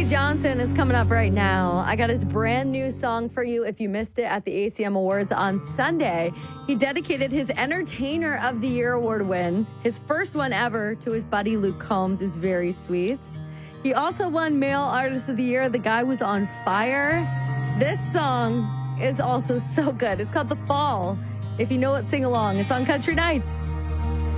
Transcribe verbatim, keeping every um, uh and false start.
Randy Johnson is coming up right now. I got his brand new song for you if you missed it at the A C M Awards on Sunday. He dedicated his Entertainer of the Year award win, his first one ever, to his buddy Luke Combs. Is very sweet. He also won Male Artist of the Year. The guy was on fire. This song is also so good. It's called The Fall. If you know it, sing along. It's on Country Nights.